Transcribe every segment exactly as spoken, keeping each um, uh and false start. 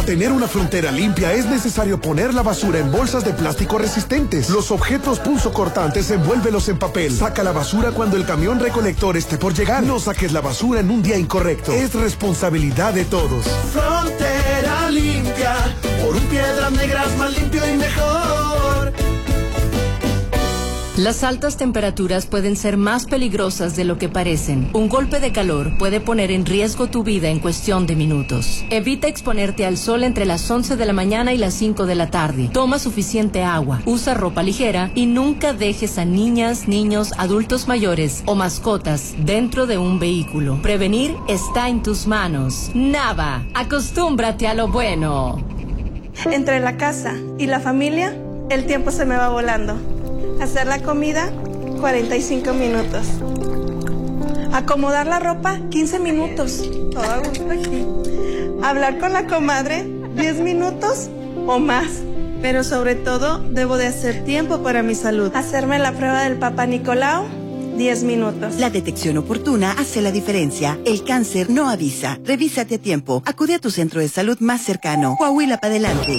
Para tener una frontera limpia es necesario poner la basura en bolsas de plástico resistentes. Los objetos punzocortantes envuélvelos en papel. Saca la basura cuando el camión recolector esté por llegar. No saques la basura en un día incorrecto. Es responsabilidad de todos. Frontera limpia, por un Piedras Negras más limpio y mejor. Las altas temperaturas pueden ser más peligrosas de lo que parecen. Un golpe de calor puede poner en riesgo tu vida en cuestión de minutos. Evita exponerte al sol entre las once de la mañana y las cinco de la tarde. Toma suficiente agua, usa ropa ligera y nunca dejes a niñas, niños, adultos mayores o mascotas dentro de un vehículo. Prevenir está en tus manos. Nava, acostúmbrate a lo bueno. Entre la casa y la familia, el tiempo se me va volando. Hacer la comida, cuarenta y cinco minutos. Acomodar la ropa, quince minutos. Todo a gusto aquí. Hablar con la comadre, diez minutos o más. Pero sobre todo, debo de hacer tiempo para mi salud. Hacerme la prueba del Papa Nicolau, diez minutos. La detección oportuna hace la diferencia. El cáncer no avisa. Revísate a tiempo. Acude a tu centro de salud más cercano. Coahuila para adelante.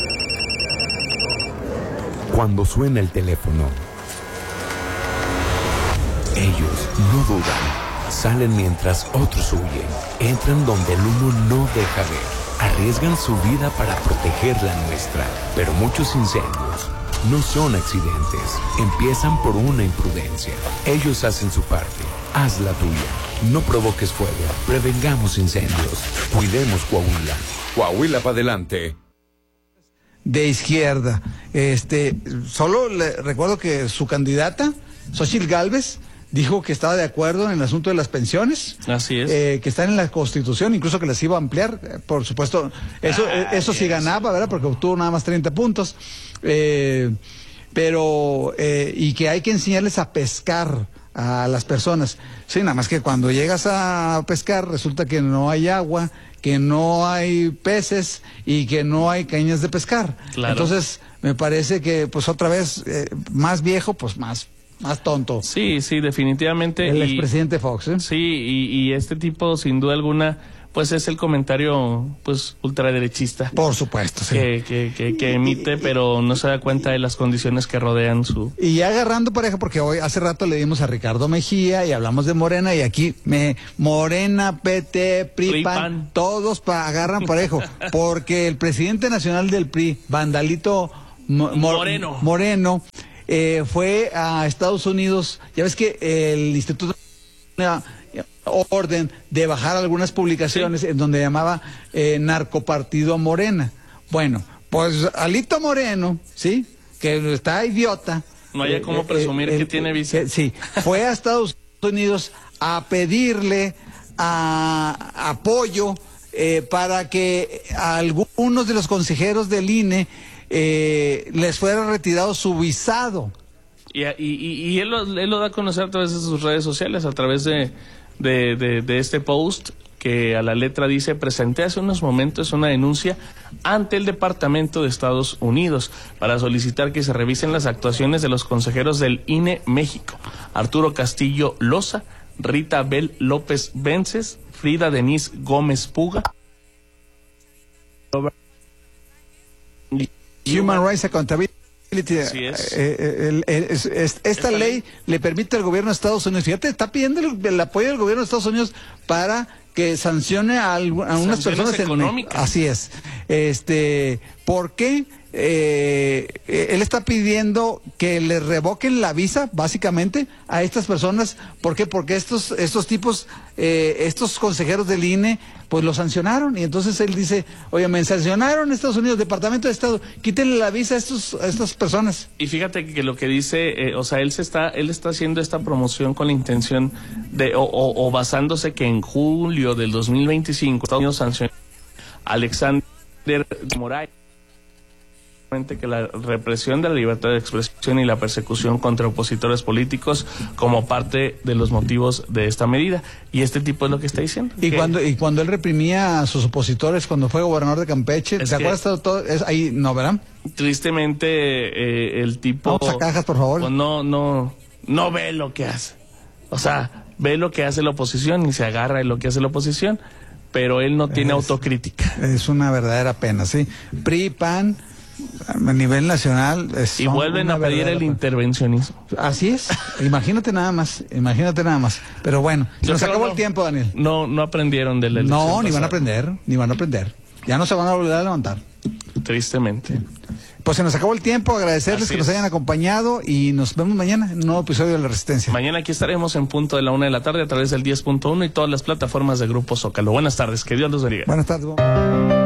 Cuando suena el teléfono, ellos no dudan. Salen mientras otros huyen. Entran donde el humo no deja ver. Arriesgan su vida para proteger la nuestra. Pero muchos incendios no son accidentes. Empiezan por una imprudencia. Ellos hacen su parte. Haz la tuya. No provoques fuego. Prevengamos incendios. Cuidemos Coahuila. Coahuila para adelante. De izquierda. Este, solo le recuerdo que su candidata, Xóchitl Gálvez, dijo que estaba de acuerdo en el asunto de las pensiones. Así es. Eh, que están en la Constitución, incluso que las iba a ampliar. Eh, por supuesto, eso, ah, eso sí ganaba, ¿verdad? Porque obtuvo nada más treinta puntos. Eh, pero, eh, y que hay que enseñarles a pescar a las personas. Sí, nada más que cuando llegas a pescar resulta que no hay agua, que no hay peces y que no hay cañas de pescar. Claro. Entonces, me parece que, pues otra vez, eh, más viejo, pues más, más tonto. Sí, sí, definitivamente. El y, expresidente Fox, ¿eh? Sí, y, y este tipo, sin duda alguna, pues es el comentario, pues, ultraderechista. Por supuesto, sí. Que, que, que, que emite, pero no se da cuenta de las condiciones que rodean su... Y ya agarrando pareja, porque hoy, hace rato le dimos a Ricardo Mejía y hablamos de Morena, y aquí me Morena, P T, P R I, PAN, PAN. Todos pa, agarran parejo, porque el presidente nacional del P R I, Vandalito Mo, Moreno, Moreno eh, fue a Estados Unidos. Ya ves que el Instituto orden de bajar algunas publicaciones, sí, en donde llamaba eh, narcopartido a Morena. Bueno, pues Alito Moreno, ¿sí? Que está idiota. No haya como presumir eh, eh, que eh, tiene visa. Eh, sí, fue a Estados Unidos a pedirle a, apoyo eh, para que a algunos de los consejeros del I N E eh, les fuera retirado su visado. Y, y, y él, lo, él lo da a conocer a través de sus redes sociales, a través de... De, de, de este post que a la letra dice: presenté hace unos momentos una denuncia ante el Departamento de Estados Unidos para solicitar que se revisen las actuaciones de los consejeros del I N E México, Arturo Castillo Loza, Rita Bel López Vences, Frida Denise Gómez Puga. Human Rights Accountability. Así es. Eh, el, el, es, es, esta ley le permite al gobierno de Estados Unidos, fíjate, está pidiendo el, el apoyo del gobierno de Estados Unidos para que sancione a, a unas personas económicas. En, así es. Este, ¿por qué? Eh, él está pidiendo que le revoquen la visa, básicamente, a estas personas. ¿Por qué? Porque estos estos tipos, eh, estos consejeros del I N E, pues lo sancionaron. Y entonces él dice: oye, me sancionaron Estados Unidos, Departamento de Estado, quítenle la visa a, estos, a estas personas. Y fíjate que lo que dice, eh, o sea, él se está él está haciendo esta promoción con la intención de, o, o, o basándose que en julio del dos mil veinticinco Estados Unidos sancionó a Alexander Moray, que la represión de la libertad de expresión y la persecución contra opositores políticos como parte de los motivos de esta medida. Y este tipo es lo que está diciendo. Y cuando y cuando él reprimía a sus opositores cuando fue gobernador de Campeche, ¿te acuerdas de todo? Es ahí, ¿no, verdad? Tristemente, eh, el tipo... Vamos a cajas, por favor. Pues no, no, no ve lo que hace. O sea, ve lo que hace la oposición y se agarra de lo que hace la oposición. pero él no tiene es, autocrítica. Es una verdadera pena, sí. P R I, P A N, a nivel nacional... Y vuelven a pedir el pena. intervencionismo. Así es, imagínate nada más, imagínate nada más. Pero bueno, se nos acabó no, el tiempo, Daniel. No, no aprendieron de la elección No, pasada. ni van a aprender, ni van a aprender. Ya no se van a volver a levantar. Tristemente. Pues se nos acabó el tiempo, agradecerles Así que es. nos hayan acompañado y nos vemos mañana en un nuevo episodio de La Resistencia. Mañana aquí estaremos en punto de la una de la tarde a través del diez punto uno y todas las plataformas de Grupo Zócalo. Buenas tardes, que Dios los bendiga. Buenas tardes.